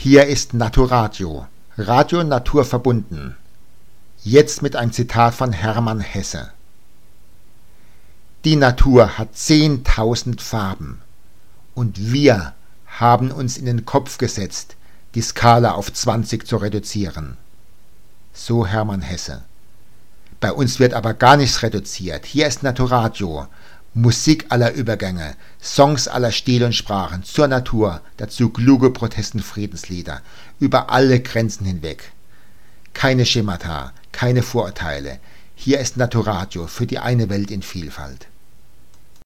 Hier ist Naturadio, Radio Natur verbunden. Jetzt mit einem Zitat von Hermann Hesse. Die Natur hat 10.000 Farben und wir haben uns in den Kopf gesetzt, die Skala auf 20 zu reduzieren. So Hermann Hesse. Bei uns wird aber gar nichts reduziert. Hier ist Naturadio, Musik aller Übergänge, Songs aller Stil und Sprachen zur Natur, dazu kluge Protesten-Friedenslieder, über alle Grenzen hinweg. Keine Schemata, keine Vorurteile. Hier ist Naturadio für die eine Welt in Vielfalt.